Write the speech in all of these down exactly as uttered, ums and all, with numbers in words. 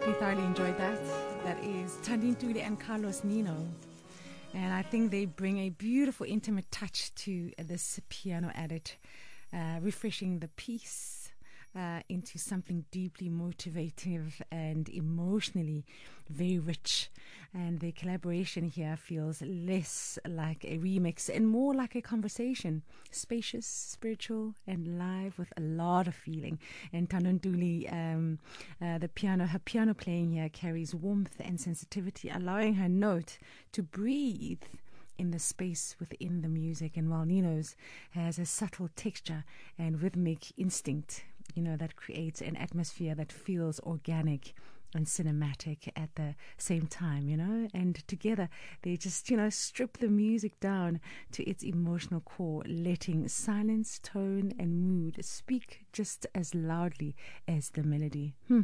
you thoroughly enjoyed that. That is Tandine Tuli and Carlos Nino. And I think they bring a beautiful, intimate touch to this piano edit, uh, refreshing the piece uh, into something deeply motivative and emotionally very rich. And the collaboration here feels less like a remix and more like a conversation, spacious, spiritual, and live with a lot of feeling. And Tandine Tuli, um, uh, the piano, her piano playing here carries warmth and sensitivity, allowing her note to breathe in the space within the music. And while Nino's has a subtle texture and rhythmic instinct, you know, that creates an atmosphere that feels organic and cinematic at the same time, you know, and together they just, you know, strip the music down to its emotional core, letting silence, tone, and mood speak just as loudly as the melody. Hmm.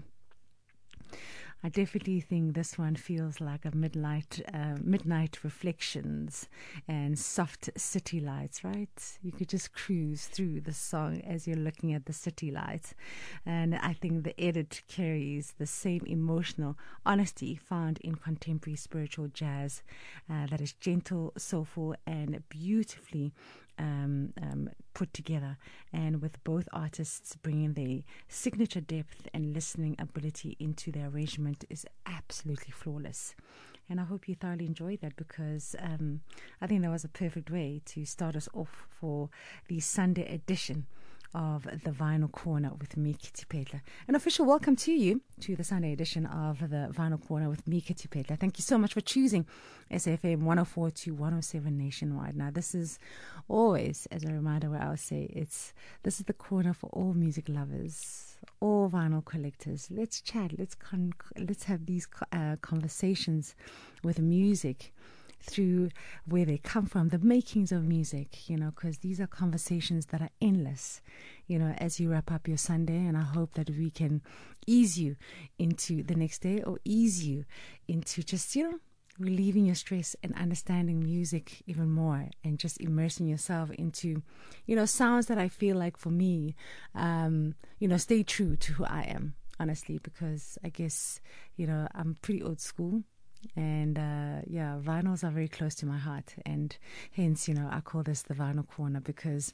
I definitely think this one feels like a midnight, uh, midnight reflections and soft city lights, right? You could just cruise through the song as you're looking at the city lights. And I think the edit carries the same emotional honesty found in contemporary spiritual jazz uh, that is gentle, soulful, and beautifully Um, um, put together, and with both artists bringing their signature depth and listening ability into their arrangement is absolutely flawless. And I hope you thoroughly enjoyed that, because um, I think that was a perfect way to start us off for the Sunday edition of the Vinyl Corner with me, Kitty Petler. An official welcome to you to the Sunday edition of the Vinyl Corner with me, Kitty Petler. Thank you so much for choosing S F M one oh four to one oh seven nationwide. Now, this is always, as a reminder, where I'll say it's this is the corner for all music lovers, all vinyl collectors. Let's chat. Let's con- let's have these uh, conversations with music, through where they come from, the makings of music, you know, because these are conversations that are endless, you know, as you wrap up your Sunday. And I hope that we can ease you into the next day, or ease you into just, you know, relieving your stress and understanding music even more, and just immersing yourself into, you know, sounds that I feel like for me, um, you know, stay true to who I am, honestly, because I guess, you know, I'm pretty old school. And uh, yeah, vinyls are very close to my heart, and hence, you know, I call this the Vinyl Corner, because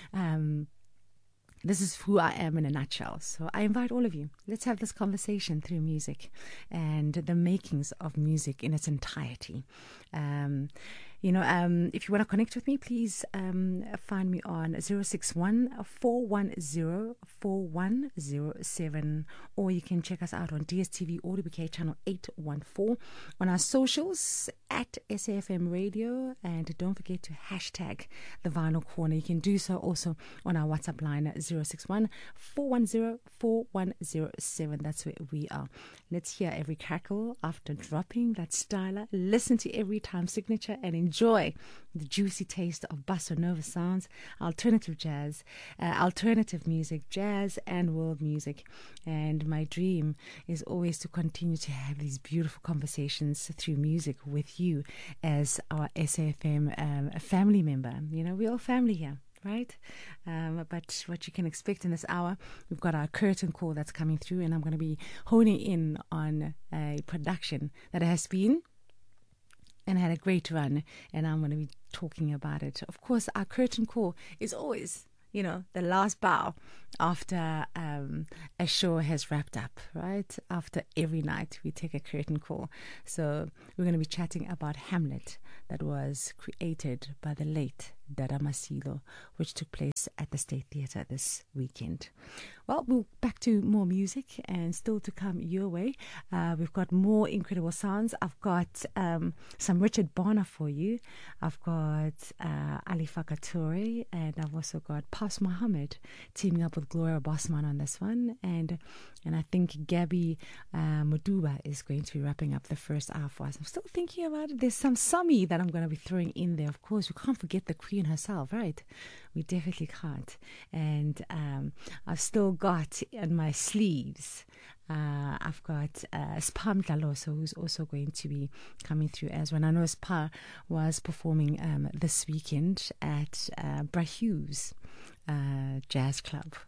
um, this is who I am in a nutshell. So I invite all of you, let's have this conversation through music and the makings of music in its entirety. Um, you know, um, if you want to connect with me, please um, find me on zero six one, four one zero, four one zero seven, or you can check us out on D S T V Audio B K channel eight one four, on our socials at S A F M Radio, and don't forget to hashtag the Vinyl Corner. You can do so also on our WhatsApp line at zero six one, four one zero, four one zero seven. That's where we are. Let's hear every crackle after dropping that styler. Listen to every time signature and enjoy the juicy taste of bossa nova sounds, alternative jazz, uh, alternative music, jazz and world music. And my dream is always to continue to have these beautiful conversations through music with you as our S A F M um, family member. You know, we're all family here, right? Um, but what you can expect in this hour, we've got our curtain call that's coming through, and I'm going to be honing in on a production that has been and had a great run, and I'm going to be talking about it. Of course, our curtain call is always, you know, the last bow after um, a show has wrapped up, right? After every night, we take a curtain call. So we're going to be chatting about Hamlet, that was created by the late Dada Masilo, which took place at the State Theatre this weekend. Well, we'll back to more music, and still to come your way. Uh, we've got more incredible sounds. I've got um, some Richard Bonner for you. I've got uh, Ali Fakatore, and I've also got Pas Mohammed teaming up with Gloria Bosman on this one. And and I think Gabby uh, Muduba is going to be wrapping up the first hour for us. I'm still thinking about it. There's some Sami that I'm going to be throwing in there. Of course, we can't forget the Queen herself, right? We definitely can't. And um, I've still got in my sleeves, uh, I've got uh, Spa Mdlaloso, who's also going to be coming through as well. And I know Spa was performing um, this weekend at uh, Bra Hughes uh, Jazz Club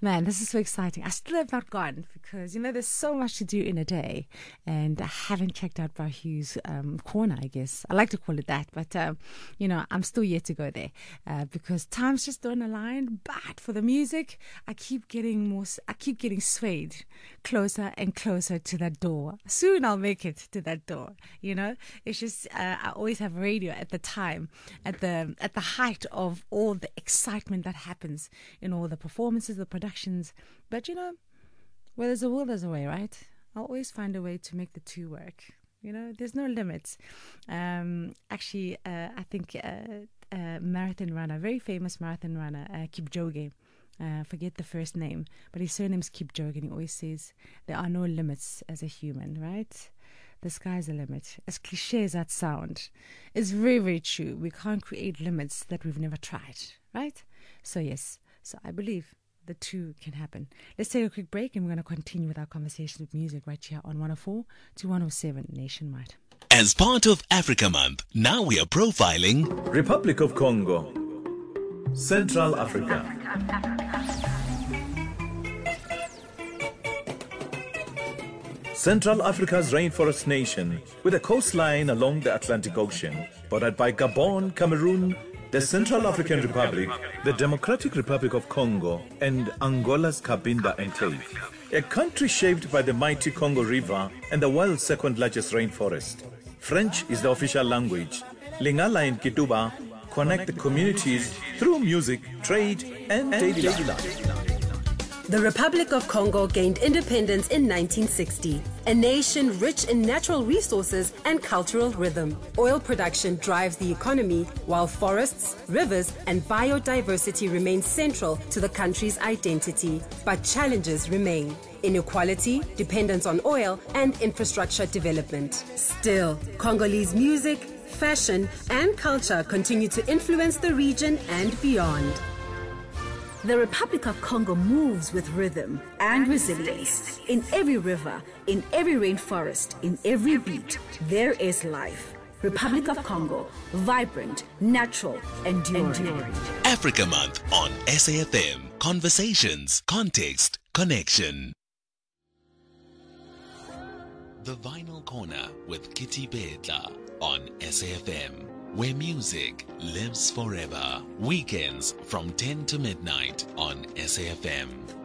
Man, this is so exciting. I still have not gone because, you know, there's so much to do in a day. And I haven't checked out Bar Hugh's um, corner, I guess. I like to call it that. But, um, you know, I'm still yet to go there uh, because times just don't align. But for the music, I keep getting more, I keep getting swayed closer and closer to that door. Soon I'll make it to that door. You know, it's just, uh, I always have radio at the time, at the, at the height of all the excitement that happens in all the performances, the productions. But you know, where there's a will, there's a way, right? I'll always find a way to make the two work. You know, there's no limits. Um, actually, uh, I think uh, uh, marathon runner, very famous marathon runner, uh, Kipchoge. Uh, forget the first name, but his surname's Kipchoge, and he always says there are no limits as a human, right? The sky's the limit. As cliche as that sound, it's very, very true. We can't create limits that we've never tried, right? So yes, so I believe the two can happen. Let's take a quick break and we're going to continue with our conversation with music right here on one oh four to one oh seven nationwide. As part of Africa Month, now we are profiling Republic of Congo, Central Africa. Central Africa's rainforest nation with a coastline along the Atlantic Ocean, bordered by Gabon, Cameroon, the Central African Republic, the Democratic Republic of Congo, and Angola's Cabinda Enclave. A country shaped by the mighty Congo River and the world's second largest rainforest. French is the official language. Lingala and Kituba connect the communities through music, trade, and daily life. The Republic of Congo gained independence in nineteen sixty, a nation rich in natural resources and cultural rhythm. Oil production drives the economy, while forests, rivers, and biodiversity remain central to the country's identity. But challenges remain: inequality, dependence on oil, and infrastructure development. Still, Congolese music, fashion, and culture continue to influence the region and beyond. The Republic of Congo moves with rhythm and resilience. In every river, in every rainforest, in every beat, there is life. Republic of Congo, vibrant, natural, enduring. Africa Month on S A F M. Conversations, context, connection. The Vinyl Corner with Kitty Bedla on S A F M. Where music lives forever. Weekends from ten to midnight on S A F M.